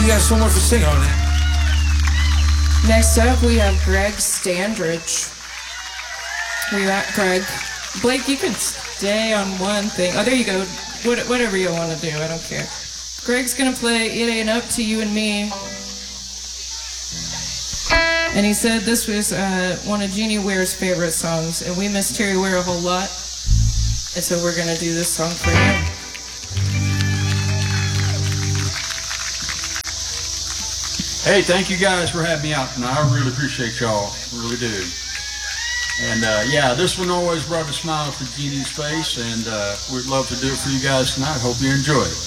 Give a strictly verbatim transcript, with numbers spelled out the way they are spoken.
you got so much to sing on it. Next up, we have Greg Standridge. Where you at, Greg? Blake, you can stay on one thing. Oh, there you go. What, whatever you want to do, I don't care. Greg's gonna play It Ain't Up to You and Me. And he said this was uh, one of Jeannie Ware's favorite songs, and we miss Terry Ware a whole lot. And so we're gonna do this song for him. Hey, thank you guys for having me out tonight. I really appreciate y'all, really do. And uh, yeah, this one always brought a smile to Jeannie's face, and uh, we'd love to do it for you guys tonight. Hope you enjoy it.